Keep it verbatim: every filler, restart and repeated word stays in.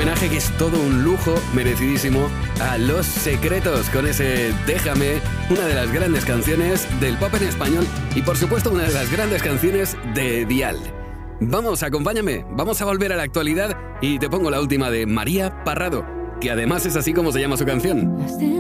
homenaje que es todo un lujo merecidísimo a Los Secretos con ese Déjame, una de las grandes canciones del pop en español y por supuesto una de las grandes canciones de Dial. Vamos, acompáñame, vamos a volver a la actualidad y te pongo la última de María Parrado, que además es así como se llama su canción.